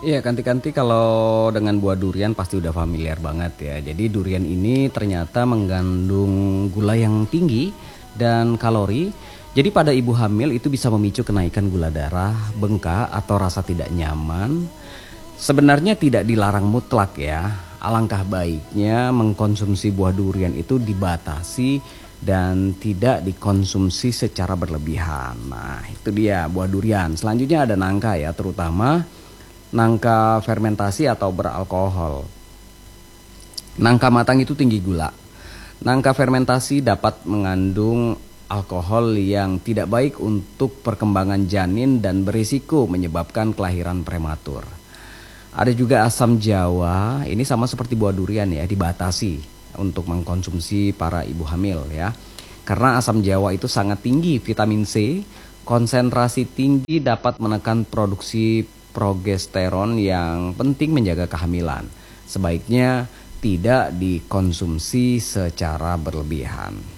Iya, kanti-kanti kalau dengan buah durian pasti udah familiar banget ya. Jadi durian ini ternyata mengandung gula yang tinggi dan kalori. Jadi pada ibu hamil itu bisa memicu kenaikan gula darah, bengkak atau rasa tidak nyaman. Sebenarnya tidak dilarang mutlak ya. Alangkah baiknya mengkonsumsi buah durian itu dibatasi dan tidak dikonsumsi secara berlebihan. Nah, itu dia buah durian. Selanjutnya ada nangka ya, terutama nangka fermentasi atau beralkohol. Nangka matang itu tinggi gula. Nangka fermentasi dapat mengandung alkohol yang tidak baik untuk perkembangan janin dan berisiko menyebabkan kelahiran prematur. Ada juga asam jawa, ini sama seperti buah durian ya, dibatasi untuk mengkonsumsi para ibu hamil ya. Karena asam jawa itu sangat tinggi vitamin C, konsentrasi tinggi dapat menekan produksi progesteron yang penting menjaga kehamilan. Sebaiknya tidak dikonsumsi secara berlebihan.